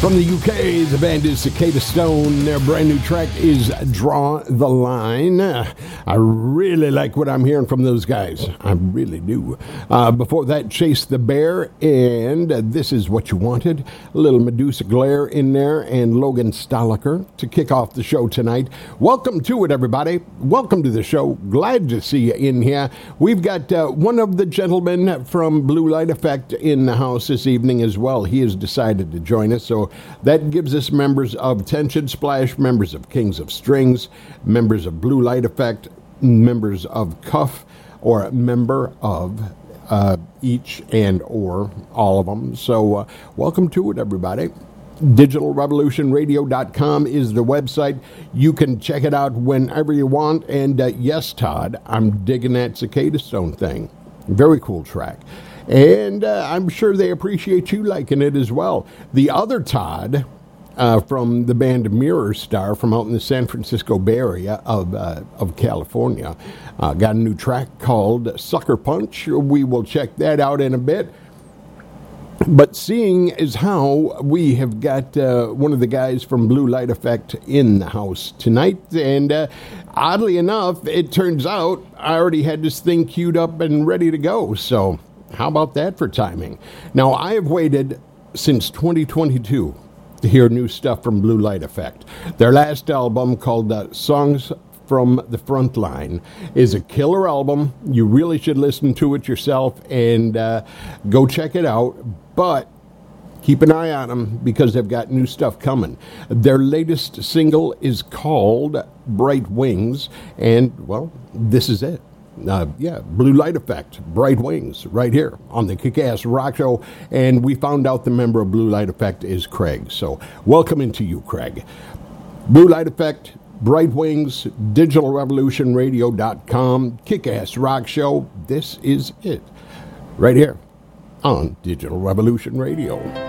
From the UK, the band is Cicada Stone. Their brand new track is Draw the Line. I really like what I'm hearing from those guys. I really do. Before that, Chase the Bear, and This Is What You Wanted. A little Medusa Glare in there, and Logan Stoliker to kick off the show tonight. Welcome to it, everybody. Welcome to the show. Glad to see you in here. We've got one of the gentlemen from Blue Light Effect in the house this evening as well. He has decided to join us, so that gives us members of Tension Splash, members of Kings of Strings, members of Blue Light Effect, members of Cuff, or a member of each and or all of them. So welcome to it, everybody. DigitalRevolutionRadio.com is the website. You can check it out whenever you want. And yes, Todd, I'm digging that Cicada Stone thing. Very cool track. And I'm sure they appreciate you liking it as well. The other Todd from the band Mirror Star from out in the San Francisco Bay Area of California got a new track called Sucker Punch. We will check that out in a bit. But seeing as how we have got one of the guys from Blue Light Effect in the house tonight, and oddly enough, it turns out I already had this thing queued up and ready to go, so how about that for timing? Now, I have waited since 2022 to hear new stuff from Blue Light Effect. Their last album, called Songs from the Frontline, is a killer album. You really should listen to it yourself and go check it out. But keep an eye on them because they've got new stuff coming. Their latest single is called Bright Wings, and, well, this is it. Blue Light Effect, Bright Wings, right here on the Kick-Ass Rock Show. And we found out the member of Blue Light Effect is Craig. So welcome into you, Craig. Blue Light Effect, Bright Wings, DigitalRevolutionRadio.com, Kick-Ass Rock Show. This is it, right here on Digital Revolution Radio.